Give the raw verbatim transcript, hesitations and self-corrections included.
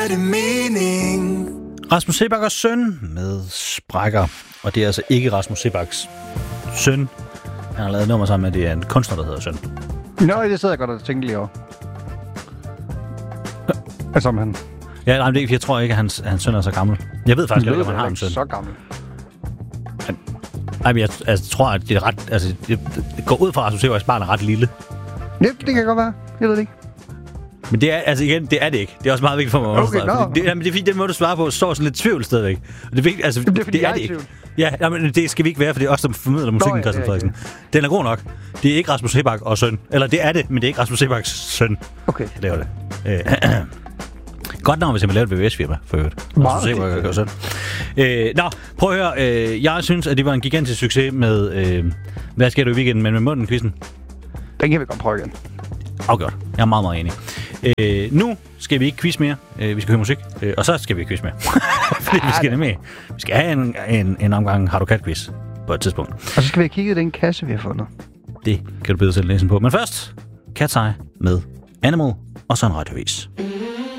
det mening? Rasmus Seebachs søn med Sprækker. Og det er altså ikke Rasmus Seebachs søn. Han har lavet nummer sammen med, det er en kunstner, der hedder Søn. Nå, det sidder jeg godt og tænker lige over. Hvad som han? Ja, nej, det, jeg tror ikke, at hans, hans søn er så gammel. Jeg ved faktisk ikke, om han har en søn. Så gammel. Han, nej, men jeg altså, tror, at det er ret... Altså, det, det går ud fra, at Rasmus Seebachs barn er ret lille. Ja, det kan godt være. Jeg ved det ikke. Men det er, altså igen, det er det ikke. Det er også meget vigtigt for mig at okay, understrege. No. Det, jamen, det er fordi, den måde, du svarer på, står sådan lidt tvivl stadigvæk. Og det er vigtigt, altså, det er fordi, det er det ikke. Ja, jamen, det skal vi ikke være, for det er os, der formidler musikken, ja, Christian Frederiksen. Ja, ja. Den er god nok. Det er ikke Rasmus Seebach og søn. Eller det er det, men det er ikke Rasmus Seebachs søn. Okay. Det er det. Øh, godt navn, hvis jeg vil lave et V V S-firma, for øvrigt. Rasmus Seebach og søn. Øh, nå, prøv at høre. Øh, jeg synes, at det var en gigantisk succes med... Øh, hvad sker du i weekenden, men med munden-quizzen? Den kan vi godt prøve igen. Afgjort. Jeg er meget, meget enig. Øh, nu skal vi ikke quiz mere. Øh, vi skal høre musik. Øh, og så skal vi ikke quiz mere. Fordi vi skal med. Vi skal have en, en, en omgang Har du kat-quiz på et tidspunkt. Og så skal vi have kigget den kasse, vi har fundet. Det kan du bedre selv læse på. Men først, Cat's Eye med Animal og så en radiovis.